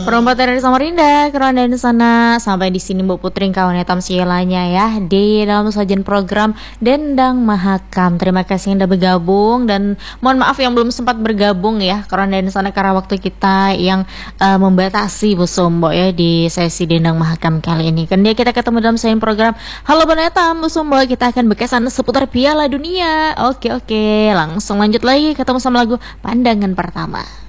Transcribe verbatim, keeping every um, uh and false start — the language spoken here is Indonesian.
Perompat dari Samarinda, keren dari sana. Sampai di sini Mbak Putri kawannya tamsielanya ya di dalam sajian program Dendang Mahakam. Terima kasih yang udah bergabung dan mohon maaf yang belum sempat bergabung ya keren dari sana karena waktu kita yang uh, membatasi Bu Sumbo ya di sesi Dendang Mahakam kali ini. Kan dia kita ketemu dalam sajian program Halo Bonetam Bu Sumbo, kita akan berkesan seputar Piala Dunia. Oke oke, langsung lanjut lagi ketemu sama lagu Pandangan Pertama.